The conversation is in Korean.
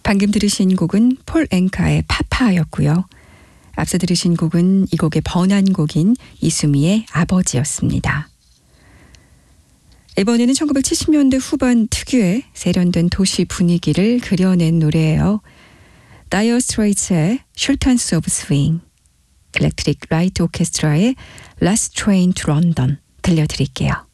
방금 들으신 곡은 폴 앵카의 파파였고요. 앞서 들으신 곡은 이 곡의 번안곡인 이수미의 아버지였습니다. 이번에는 1970년대 후반 특유의 세련된 도시 분위기를 그려낸 노래예요. 다이어 스트레이츠의 슐탄스 오브 스윙, 일렉트릭 라이트 오케스트라의 Last Train to London 들려드릴게요.